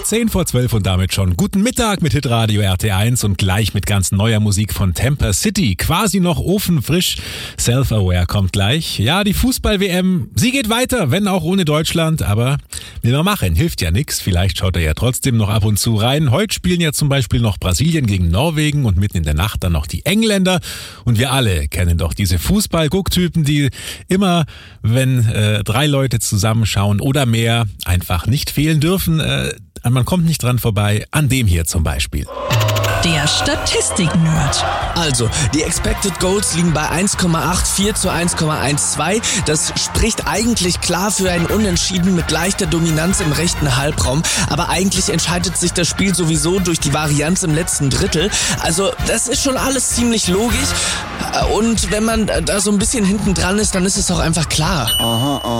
10:10 und damit schon guten Mittag mit Hitradio RT1 und gleich mit ganz neuer Musik von Temper City. Quasi noch ofenfrisch. Self-Aware kommt gleich. Ja, die Fußball-WM, sie geht weiter, wenn auch ohne Deutschland, aber will man machen, hilft ja nix. Vielleicht schaut er ja trotzdem noch ab und zu rein. Heute spielen ja zum Beispiel noch Brasilien gegen Norwegen und mitten in der Nacht dann noch die Engländer. Und wir alle kennen doch diese Fußball-Gucktypen, die immer, wenn 3 Leute zusammenschauen oder mehr, einfach nicht fehlen dürfen. Man kommt nicht dran vorbei, an dem hier zum Beispiel. Der Statistik-Nerd. Also, die Expected Goals liegen bei 1,84 zu 1,12. Das spricht eigentlich klar für ein Unentschieden mit leichter Dominanz im rechten Halbraum. Aber eigentlich entscheidet sich das Spiel sowieso durch die Varianz im letzten Drittel. Also, das ist schon alles ziemlich logisch. Und wenn man da so ein bisschen hinten dran ist, dann ist es auch einfach klar. Aha.